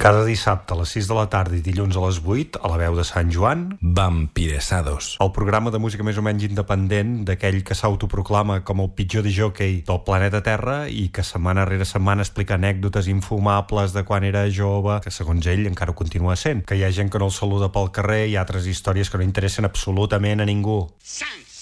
Cada dissabte a les 6 de la tarda i dilluns a les 8, a la veu de Sant Joan, Vampiresados. el programa de música més o menys independent d'aquell que s'autoproclama com el pitjor discjòquei del planeta Terra i que setmana rere setmana explica anècdotes infumables de quan era jove, que segons ell encara ho continua sent, que hi ha gent que no el saluda pel carrer i altres històries que no interessen absolutament a ningú. Sans